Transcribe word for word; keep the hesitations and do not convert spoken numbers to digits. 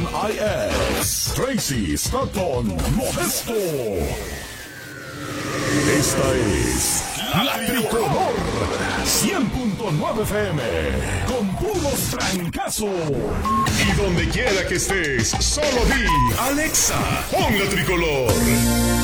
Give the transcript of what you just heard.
M I S, Tracy Stratton Modesto. Esta es La Tricolor cien punto nueve F M, con puros trancazos. Y donde quiera que estés, solo di Alexa, pon La Tricolor.